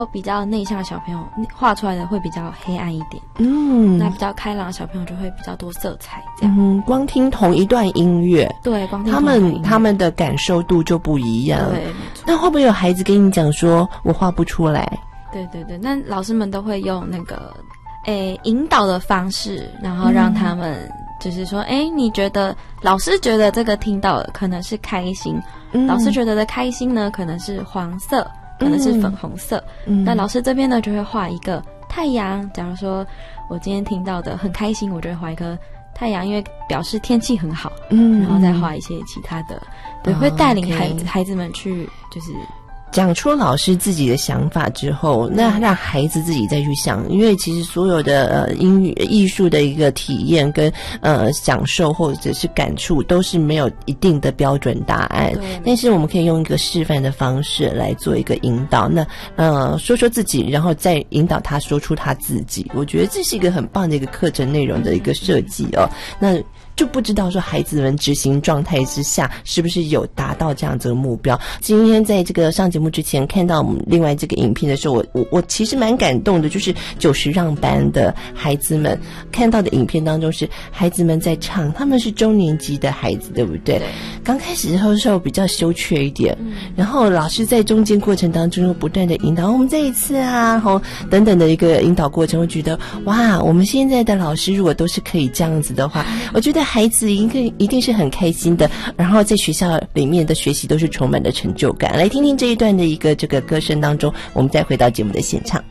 比较内向的小朋友画出来的会比较黑暗一点，那比较开朗的小朋友就会比较多色彩这样。 光听同一段音乐， 对，光听同一段音乐他们的感受度就不一样。 对，没错。 那会不会有孩子跟你讲说我画不出来？ 对对对，那老师们都会用那个引导的方式，然后让他们就是说你觉得老师觉得这个听到的可能是开心，老师觉得的开心呢可能是黄色，可能是粉红色，那老师这边呢就会画一个太阳。假如说我今天听到的很开心，我就会画一颗太阳，因为表示天气很好，然后再画一些其他的，对，会带领孩子们去就是讲出老师自己的想法之后，那让孩子自己再去想，因为其实所有的艺术的一个体验跟享受或者是感触都是没有一定的标准答案，但是我们可以用一个示范的方式来做一个引导，那说自己，然后再引导他说出他自己，我觉得这是一个很棒的一个课程内容的一个设计哦。那就不知道说孩子们执行状态之下是不是有达到这样子的目标。今天在这个上节目之前看到我们另外这个影片的时候，我其实蛮感动的，就是90让班的孩子们看到的影片当中是孩子们在唱，他们是中年级的孩子，对不对？刚开始的时候比较羞怯一点，然后老师在中间过程当中又不断的引导我们这一次啊，然后等等的一个引导过程，我觉得哇，我们现在的老师如果都是可以这样子的话，我觉得孩子一定是很开心的，然后在学校里面的学习都是充满了成就感。来听听这一段的一个这个歌声当中，我们再回到节目的现场。